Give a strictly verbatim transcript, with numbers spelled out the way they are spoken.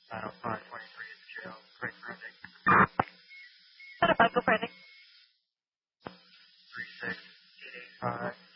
nine oh five twenty-three is Joe. Great Cruising. What about go Frantic? three six eight eight five.